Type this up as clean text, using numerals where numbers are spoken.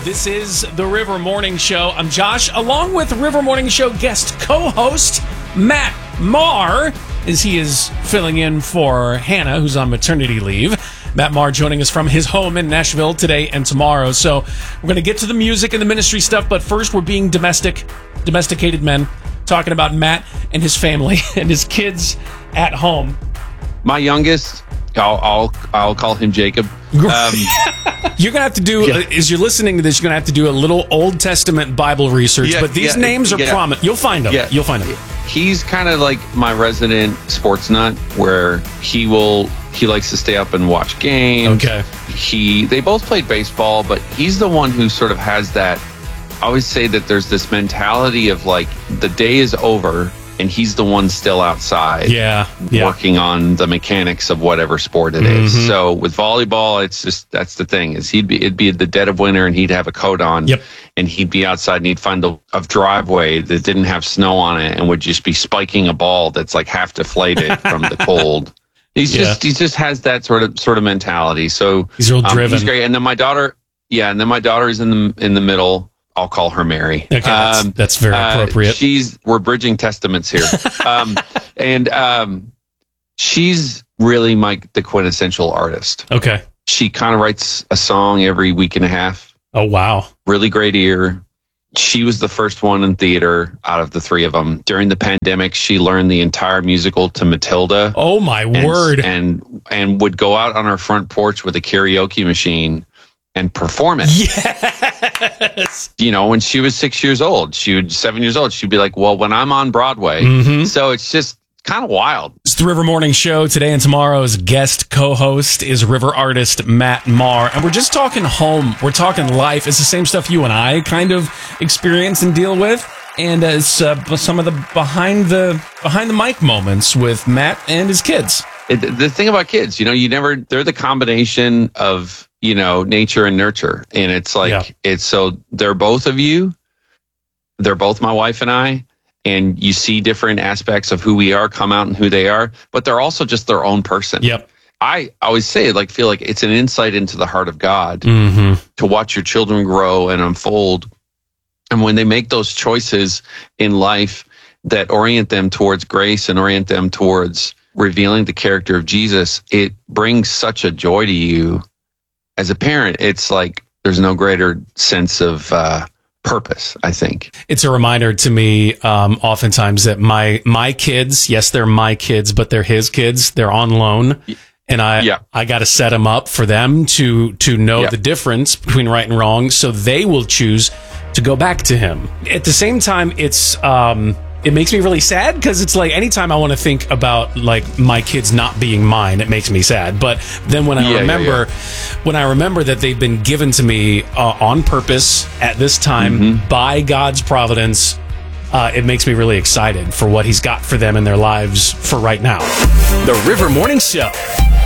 This is the River Morning Show. I'm Josh, along with River Morning Show guest co-host Matt Maher, as he is filling in for Hannah, who's on maternity leave. Matt Maher joining us from his home in Nashville today and tomorrow. So we're going to get to the music and the ministry stuff, but first we're being domesticated men, talking about Matt and his family and his kids at home. My youngest, I'll call him Jacob. You're going to have to do, as you're listening to this, you're going to have to do a little Old Testament Bible research, but these names are prominent. You'll find them. You'll find them. He's kind of like my resident sports nut, where he likes to stay up and watch games. Okay. They both played baseball, but he's the one who sort of has that. I always say that there's this mentality of like the day is over and he's the one still outside working on the mechanics of whatever sport it is. Mm-hmm. So with volleyball, it's just, that's the thing, is it'd be the dead of winter and he'd have a coat on and he'd be outside and he'd find a driveway that didn't have snow on it and would just be spiking a ball that's like half deflated from the cold. He just has that sort of mentality. So he's real driven. He's great. And then my daughter is in the middle. I'll call her Mary. Okay, that's very appropriate. We're bridging testaments here. She's really the quintessential artist. Okay. She kind of writes a song every week and a half. Oh, wow. Really great ear. She was the first one in theater out of the three of them. During the pandemic, she learned the entire musical to Matilda. Oh, my word. And would go out on her front porch with a karaoke machine and perform it. Yes. You know, when she was 7 years old, she'd be like, well, when I'm on Broadway. Mm-hmm. So it's just kind of wild. It's the River Morning Show. Today and tomorrow's guest co-host is River artist Matt Maher. And we're just talking home. We're talking life. It's the same stuff you and I kind of experience and deal with. And it's some of the behind the mic moments with Matt and his kids. The thing about kids, they're the combination of, nature and nurture. And it's like, they're both of you. They're both my wife and I. And you see different aspects of who we are come out and who they are, but they're also just their own person. Yep. I always say, feel like it's an insight into the heart of God to watch your children grow and unfold. And when they make those choices in life that orient them towards grace and orient them towards revealing the character of Jesus, it brings such a joy to you as a parent. It's like there's no greater sense of purpose, I think. It's a reminder to me oftentimes that my kids, yes, they're my kids, but they're his kids. They're on loan. And I got to set them up for them to know the difference between right and wrong, so they will choose to go back to him. At the same time, it makes me really sad, because it's like anytime I want to think about my kids not being mine, it makes me sad. But then when I remember that they've been given to me on purpose at this time by God's providence, it makes me really excited for what he's got for them in their lives for right now. The River Morning Show.